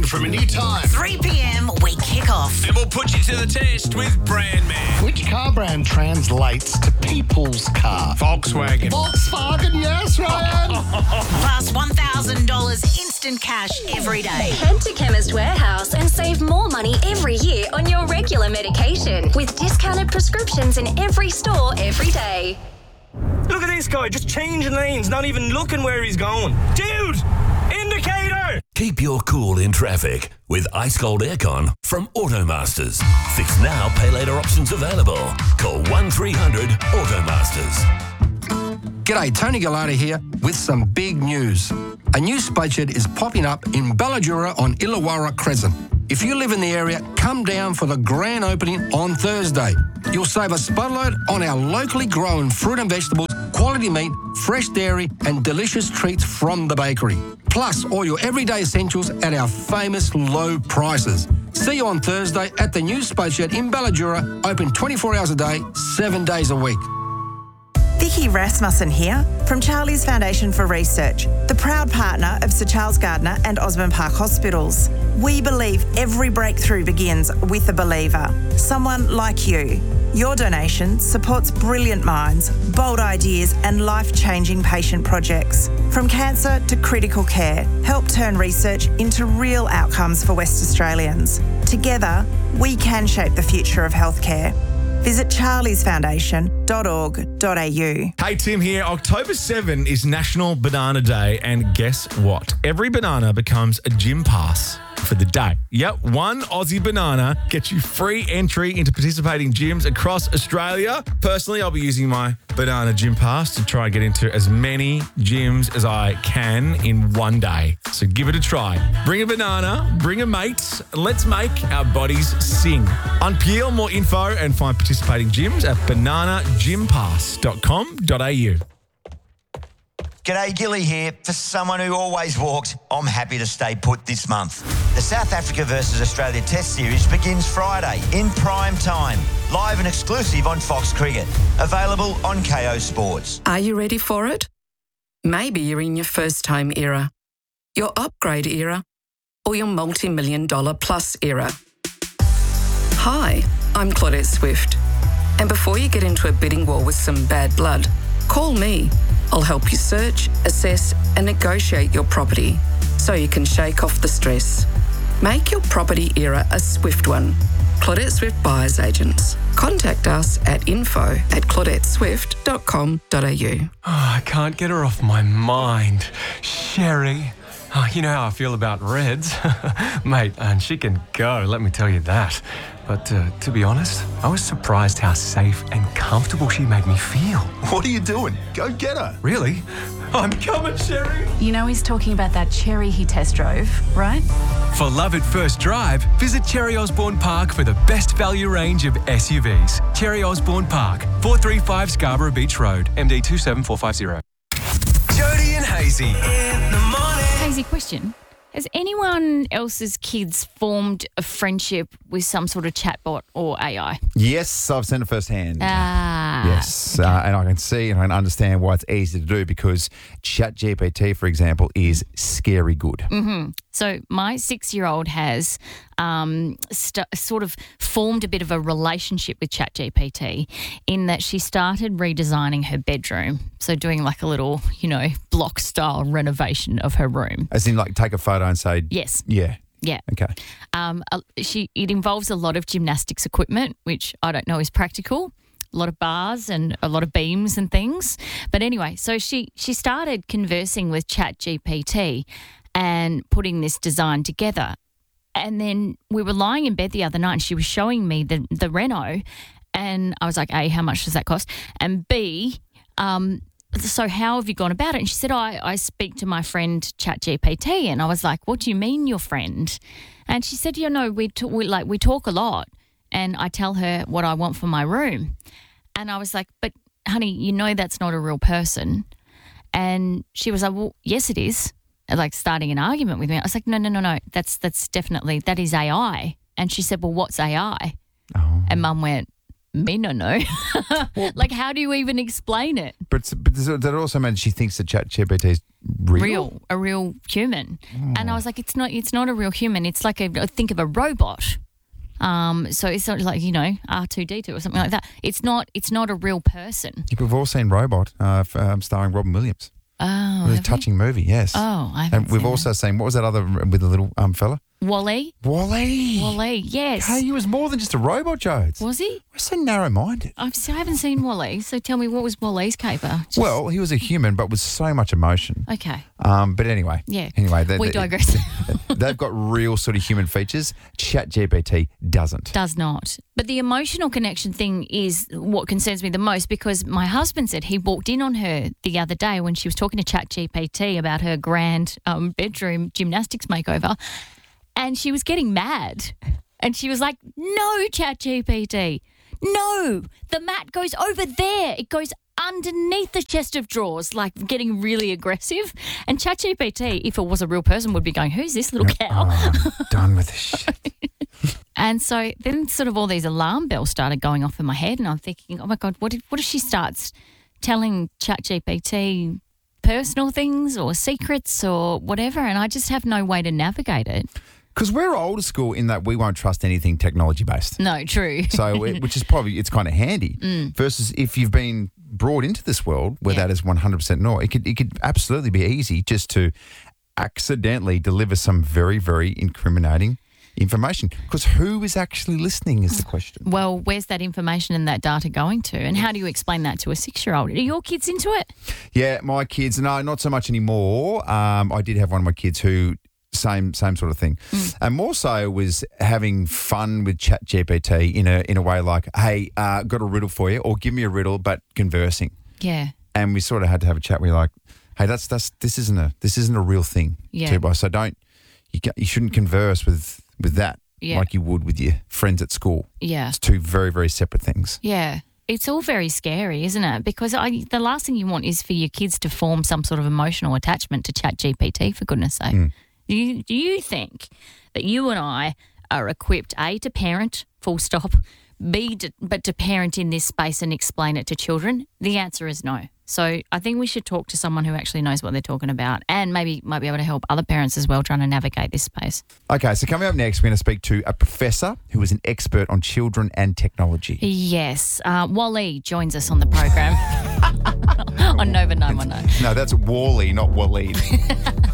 From a new time. 3 p.m, we kick off. And we'll put you to the test with Brand Man. Which car brand translates to people's car? Volkswagen. Volkswagen, yes, Ryan. Plus $1,000 instant cash every day. Head to Chemist Warehouse and save more money every year on your regular medication with discounted prescriptions in every store every day. Look at this guy, just changing lanes, not even looking where he's going. Dude, indicator! Keep your cool in traffic with Ice Cold Aircon from Automasters. Fix now, pay later options available. Call 1300 Automasters. G'day, Tony Gallardi here with some big news. A new spud shed is popping up in Balladura on Illawarra Crescent. If you live in the area, come down for the grand opening on Thursday. You'll save a spudload on our locally grown fruit and vegetables, quality meat, fresh dairy and delicious treats from the bakery. Plus all your everyday essentials at our famous low prices. See you on Thursday at the new spud shed in Balladura, open 24 hours a day, 7 days a week. Vicky Rasmussen here from Charlie's Foundation for Research, the proud partner of Sir Charles Gardner and Osborne Park Hospitals. We believe every breakthrough begins with a believer, someone like you. Your donation supports brilliant minds, bold ideas and life-changing patient projects. From cancer to critical care, help turn research into real outcomes for West Australians. Together, we can shape the future of healthcare. Visit charliesfoundation.org.au. Hey, Tim here. October 7 is National Banana Day, and guess what? Every banana becomes a gym pass for the day. Yep, one Aussie banana gets you free entry into participating gyms across Australia. Personally, I'll be using my banana gym pass to try and get into as many gyms as I can in one day. So give it a try. Bring a banana, bring a mate. Let's make our bodies sing. Unpeel more info and find participating gyms at bananagympass.com.au. G'day, Gilly here. For someone who always walked, I'm happy to stay put this month. The South Africa versus Australia Test Series begins Friday in prime time, live and exclusive on Fox Cricket. Available on KO Sports. Are you ready for it? Maybe you're in your first home era, your upgrade era, or your multi-million-dollar plus era. Hi, I'm Claudette Swift. And before you get into a bidding war with some bad blood, call me. I'll help you search, assess and negotiate your property so you can shake off the stress. Make your property era a swift one. Claudette Swift Buyers Agents. Contact us at info@claudetteswift.com.au. I can't get her off my mind. Sherry. Oh, you know how I feel about Reds. Mate, and she can go, let me tell you that. But to be honest, I was surprised how safe and comfortable she made me feel. What are you doing? Go get her. Really? I'm coming, Sherry. You know he's talking about that Cherry he test drove, right? For love at first drive, visit Cherry Osborne Park for the best value range of SUVs. Cherry Osborne Park, 435 Scarborough Beach Road, MD 27450. Jody and Hazy in the morning. Hazy, question. Has anyone else's kids formed a friendship with some sort of chatbot or AI? Yes, I've seen it firsthand. Yes, and I can see and I can understand why it's easy to do because ChatGPT, for example, is scary good. Mm-hmm. So my 6-year-old has sort of formed a bit of a relationship with ChatGPT in that she started redesigning her bedroom. So doing like a little, block-style renovation of her room. As in like take a photo and say... Yes. Yeah. Yeah. Okay. It involves a lot of gymnastics equipment, which I don't know is practical. A lot of bars and a lot of beams and things. But anyway, so she started conversing with ChatGPT and putting this design together. And then we were lying in bed the other night and she was showing me the reno and I was like, A, how much does that cost? And B, so how have you gone about it? And she said, I speak to my friend ChatGPT. And I was like, what do you mean your friend? And she said, we talk a lot and I tell her what I want for my room. And I was like, but honey, that's not a real person. And she was like, well, yes, it is. Like starting an argument with me. I was like, no. That's definitely, that is AI. And she said, well, what's AI? Oh. And Mum went, Me no know. Like, how do you even explain it? But that also means she thinks that ChatGPT is real? A real human. And I was like, it's not a real human. It's like think of a robot. So it's not like, R2-D2 or something like that. It's not a real person. We've all seen Robot, starring Robin Williams. Oh, it was a touching movie, yes. Oh, I haven't And we've seen also seen, what was that other with the little fella? Wall-E. Wall-E, yes. Hey, he was more than just a robot, Jodes. Was he? We're so narrow-minded. I haven't seen Wall-E, so tell me, what was Wall-E's caper? Well, he was a human, but with so much emotion. Okay. But anyway. Yeah. Anyway, we digress. They've got real sort of human features. ChatGPT doesn't. Does not. But the emotional connection thing is what concerns me the most, because my husband said he walked in on her the other day when she was talking to ChatGPT about her grand bedroom gymnastics makeover, and she was getting mad. And she was like, "No, ChatGPT, no, the mat goes over there. It goes underneath the chest of drawers," like getting really aggressive. And ChatGPT, if it was a real person, would be going, "Who's this little cow?" I'm done with this shit. And so then sort of all these alarm bells started going off in my head, and I'm thinking, oh my God, what if she starts telling ChatGPT personal things or secrets or whatever, and I just have no way to navigate it? Because we're older school in that we won't trust anything technology-based. No, true. So, which is probably, it's kind of handy. Versus if you've been brought into this world where that is 100% normal, it could absolutely be easy just to accidentally deliver some very, very incriminating information. Because who is actually listening is the question. Well, where's that information and that data going to? And how do you explain that to a 6-year-old? Are your kids into it? Yeah, my kids, no, not so much anymore. I did have one of my kids who... Same sort of thing. And more so was having fun with ChatGPT in a way like, hey, got a riddle for you, or give me a riddle, but conversing. Yeah. And we sort of had to have a chat where you're like, hey, this isn't a real thing. Yeah. So you shouldn't converse with that like you would with your friends at school. Yeah. It's two very, very separate things. Yeah. It's all very scary, isn't it? Because the last thing you want is for your kids to form some sort of emotional attachment to ChatGPT, for goodness sake. Do you think that you and I are equipped, A, to parent, full stop, B, but to parent in this space and explain it to children? The answer is no. So I think we should talk to someone who actually knows what they're talking about, and maybe might be able to help other parents as well trying to navigate this space. Okay, so coming up next, we're going to speak to a professor who is an expert on children and technology. Yes. Wall-E joins us on the program on Nova 919. No, that's Wall-E, not Waleed.